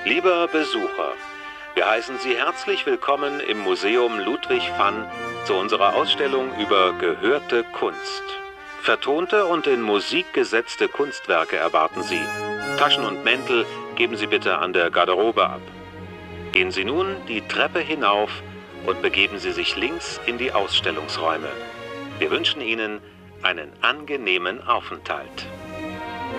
Lieber Besucher, wir heißen Sie herzlich willkommen im Museum Ludwig van zu unserer Ausstellung über gehörte Kunst. Vertonte und in Musik gesetzte Kunstwerke erwarten Sie. Taschen und Mäntel geben Sie bitte an der Garderobe ab. Gehen Sie nun die Treppe hinauf und begeben Sie sich links in die Ausstellungsräume. Wir wünschen Ihnen einen angenehmen Aufenthalt.